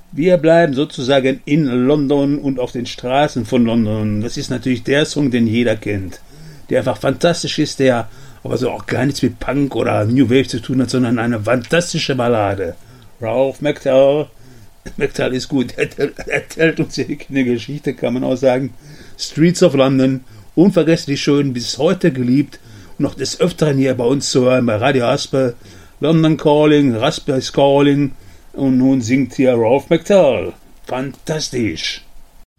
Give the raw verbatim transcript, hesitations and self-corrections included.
Wir bleiben sozusagen in London und auf den Straßen von London. Das ist natürlich der Song, den jeder kennt. Der einfach fantastisch ist, der aber so auch gar nichts mit Punk oder New Wave zu tun hat, sondern eine fantastische Ballade. Ralph McTell. McTell ist gut. Er erzählt uns hier eine Geschichte, kann man auch sagen. Streets of London. Unvergesslich schön, bis heute geliebt. Und noch des Öfteren hier bei uns zu hören, bei Radio Raspe. London Calling, Raspe is Calling. Und nun singt hier Ralph McTell. Fantastisch.